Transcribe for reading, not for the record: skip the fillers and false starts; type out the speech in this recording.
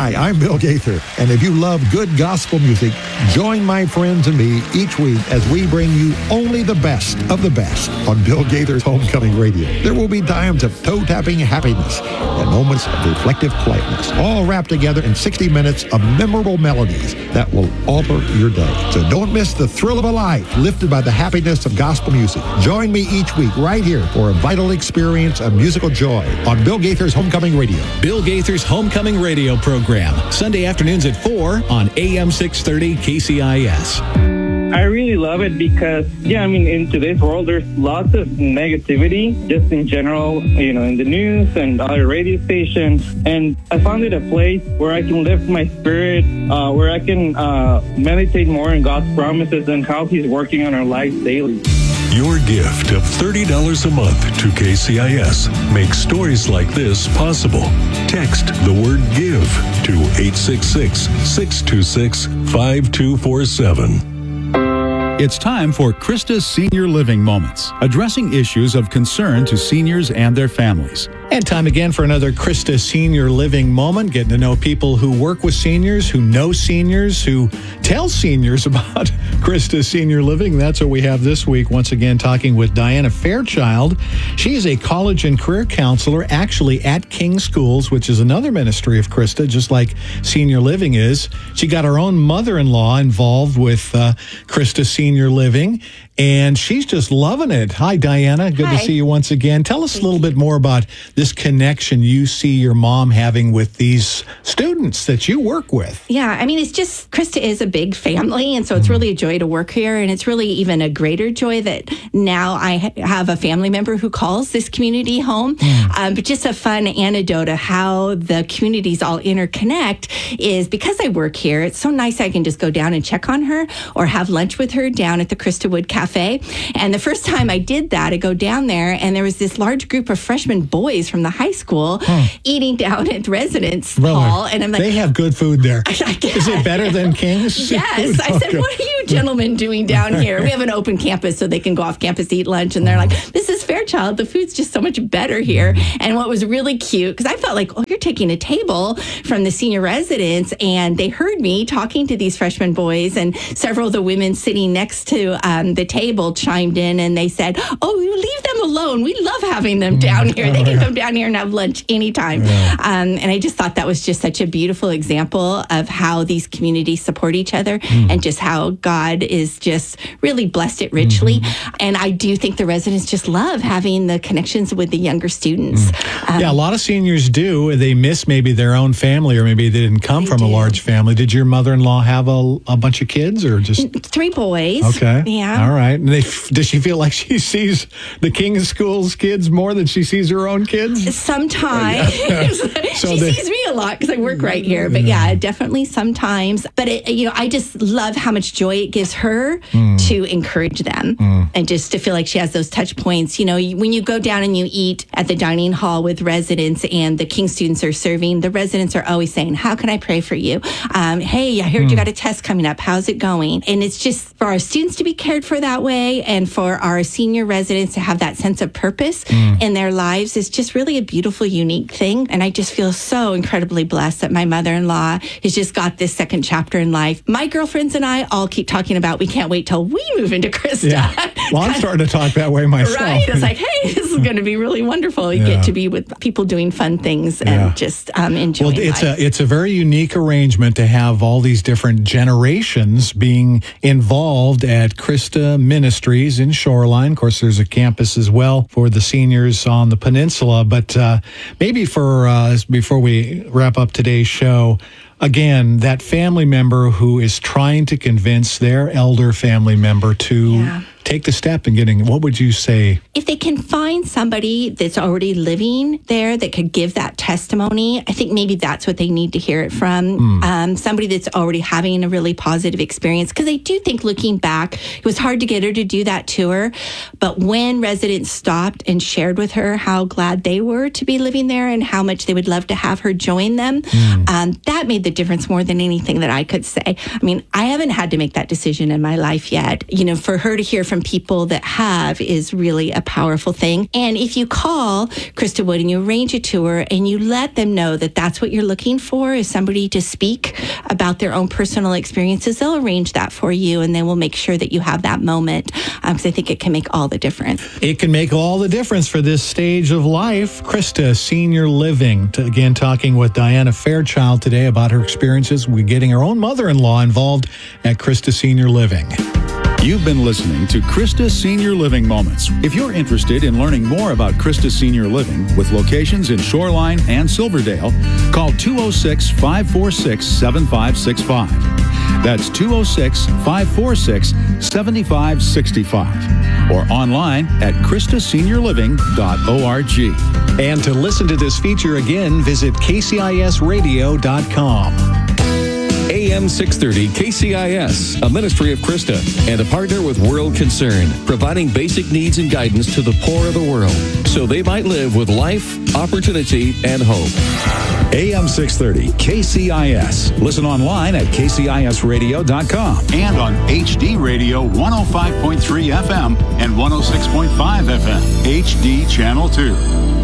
Hi, I'm Bill Gaither, and if you love good gospel music, join my friends and me each week as we bring you only the best of the best on Bill Gaither's Homecoming Radio. There will be times of toe-tapping happiness and moments of reflective quietness, all wrapped together in 60 minutes of memorable melodies that will alter your day. So don't miss the thrill of a life lifted by the happiness of gospel music. Join me each week right here for a vital experience of musical joy on Bill Gaither's Homecoming Radio. Bill Gaither's Homecoming Radio program, Sunday afternoons at 4 on AM 630 KCIS. I really love it because, in today's world, there's lots of negativity just in general, in the news and other radio stations. And I found it a place where I can lift my spirit, where I can meditate more on God's promises and how He's working on our lives daily. Your gift of $30 a month to KCIS makes stories like this possible. Text the word GIVE to 866-626-5247. It's time for Krista's Senior Living Moments, addressing issues of concern to seniors and their families. And time again for another Krista Senior Living Moment, getting to know people who work with seniors, who know seniors, who tell seniors about Krista Senior Living. That's what we have this week. Once again, talking with Diana Fairchild. She is a college and career counselor actually at King Schools, which is another ministry of Krista, just like Senior Living is. She got her own mother-in-law involved with Krista Senior Living, and she's just loving it. Hi, Diana. Good to see you once again. Tell us a little bit more about this connection you see your mom having with these students that you work with. Yeah, it's just, Krista is a big family, and so it's really a joy to work here, and it's really even a greater joy that now I have a family member who calls this community home. But just a fun anecdote of how the communities all interconnect is because I work here, it's so nice I can just go down and check on her or have lunch with her down at the Krista Wood Cafe. And the first time I did that, I go down there, and there was this large group of freshman boys from the high school eating down at the residence hall. And I'm like, they have good food there. Is it better than King's? Yes. I said, what are you gentlemen doing down here? We have an open campus so they can go off campus to eat lunch. And they're like, this is Fairchild. The food's just so much better here. And what was really cute, because I felt like, you're taking a table from the senior residence, and they heard me talking to these freshman boys, and several of the women sitting next to the table chimed in, and they said, you leave them alone. We love having them down here. They can come down here and have lunch anytime. And I just thought that was just such a beautiful example of how these communities support each other and just how God is just really blessed it richly. And I do think the residents just love having the connections with the younger students. A lot of seniors do. They miss maybe their own family, or maybe they didn't come from a large family. Did your mother-in-law have a bunch of kids, or just 3 boys? Okay. Yeah. All right. And does she feel like she sees the King Schools kids more than she sees her own kids? Sometimes. She sees me a lot because I work right here. But definitely sometimes. But I just love how much joy it gives her to encourage them and just to feel like she has those touch points. When you go down and you eat at the dining hall with residents and the King students are serving, the residents are always saying, how can I pray for you? Hey, I heard you got a test coming up. How's it going? And it's just for our students to be cared for that way, and for our senior residents to have that sense of purpose in their lives is just really a beautiful, unique thing. And I just feel so incredibly blessed that my mother-in-law has just got this second chapter in life. My girlfriends and I all keep talking about we can't wait till we move into Krista. Yeah. Well, I'm starting to talk that way myself. Right? It's like, hey, this is going to be really wonderful. You get to be with people doing fun things and just enjoying life. It's a very unique arrangement to have all these different generations being involved at Krista Ministries in Shoreline. Of course, there's a campus as well for the seniors on the peninsula. But maybe before we wrap up today's show, again, that family member who is trying to convince their elder family member to take the step in getting, what would you say? If they can find somebody that's already living there that could give that testimony, I think maybe that's what they need to hear it from. Somebody that's already having a really positive experience. Because I do think, looking back, it was hard to get her to do that tour. But when residents stopped and shared with her how glad they were to be living there and how much they would love to have her join them, that made the difference more than anything that I could say. I haven't had to make that decision in my life yet. For her to hear from from people that have is really a powerful thing. And if you call Krista Wood and you arrange a tour and you let them know that that's what you're looking for, is somebody to speak about their own personal experiences, they'll arrange that for you, and they will make sure that you have that moment, because I think it can make all the difference. It can make all the difference for this stage of life. Krista, Senior Living, again talking with Diana Fairchild today about her experiences with getting her own mother-in-law involved at Krista Senior Living. You've been listening to Krista Senior Living Moments. If you're interested in learning more about Krista Senior Living with locations in Shoreline and Silverdale, call 206-546-7565. That's 206-546-7565. Or online at kristaseniorliving.org. And to listen to this feature again, visit kcisradio.com. AM 630 KCIS, a ministry of Krista and a partner with World Concern, providing basic needs and guidance to the poor of the world so they might live with life, opportunity, and hope. AM 630 KCIS. Listen online at kcisradio.com and on HD Radio 105.3 FM and 106.5 FM, HD Channel 2.